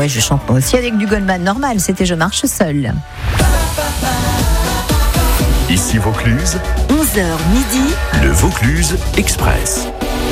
ouais, je chante moi aussi avec du Goldman normal, c'était Je marche seul. Ici Vaucluse, 11h midi, le Vaucluse Express.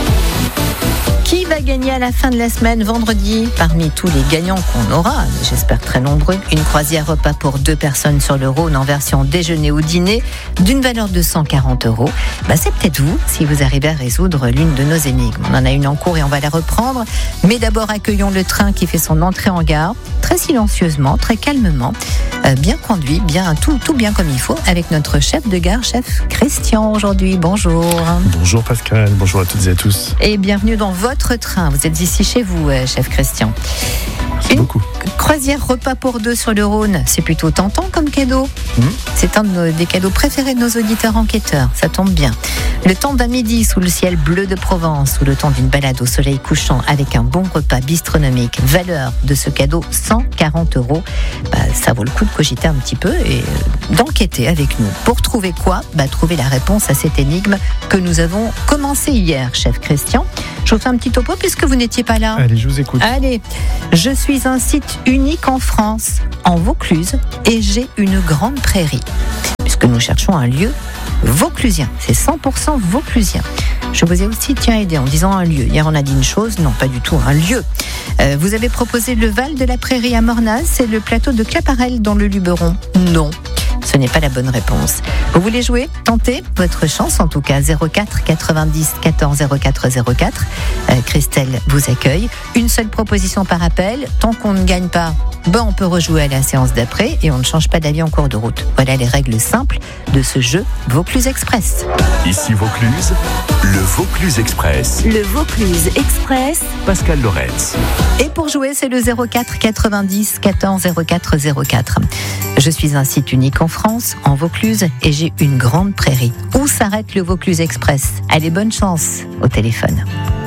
Qui va gagner à la fin de la semaine, vendredi, parmi tous les gagnants qu'on aura, j'espère très nombreux, une croisière repas pour 2 personnes sur le Rhône en version déjeuner ou dîner d'une valeur de 140 €. C'est peut-être vous, si vous arrivez à résoudre l'une de nos énigmes. On en a une en cours et on va la reprendre. Mais d'abord, accueillons le train qui fait son entrée en gare, très silencieusement, très calmement, bien conduit, bien tout bien comme il faut, avec notre chef de gare, chef Christian, aujourd'hui. Bonjour. Bonjour Pascal, bonjour à toutes et à tous. Et bienvenue dans votre train. Vous êtes ici chez vous, chef Christian. Merci beaucoup. Croisière repas pour 2 sur le Rhône, c'est plutôt tentant comme cadeau. C'est un des cadeaux préférés de nos auditeurs enquêteurs, ça tombe bien. Le temps d'un midi sous le ciel bleu de Provence, ou le temps d'une balade au soleil couchant avec un bon repas bistronomique, valeur de ce cadeau 140 €. Ça vaut le coup de cogiter un petit peu et d'enquêter avec nous. Pour trouver quoi ? Trouver la réponse à cette énigme que nous avons commencé hier, chef Christian. Je vous fais un petit topo puisque vous n'étiez pas là. Allez, je vous écoute. Allez, je suis un site unique en France, en Vaucluse, et j'ai une grande prairie. Puisque nous cherchons un lieu vauclusien, c'est 100% vauclusien. Je vous ai aussi aidé en disant un lieu. Hier on a dit une chose, non pas du tout, un lieu. Vous avez proposé le Val de la Prairie à Mornaz, c'est le plateau de Claparède dans le Luberon. Non. Ce n'est pas la bonne réponse. Vous voulez jouer ? Tentez votre chance, en tout cas 04 90 14 04 04. Christelle vous accueille. Une seule proposition par appel. Tant qu'on ne gagne pas, on peut rejouer à la séance d'après et on ne change pas d'avis en cours de route. Voilà les règles simples de ce jeu Vaucluse Express. Ici Vaucluse, le Vaucluse Express. le Vaucluse Express, Pascal Lorenz. Et pour jouer, c'est le 04 90 14 04 04. Je suis un site unique en France, en Vaucluse, et j'ai une grande prairie. Où s'arrête le Vaucluse Express ? Allez, bonne chance au téléphone.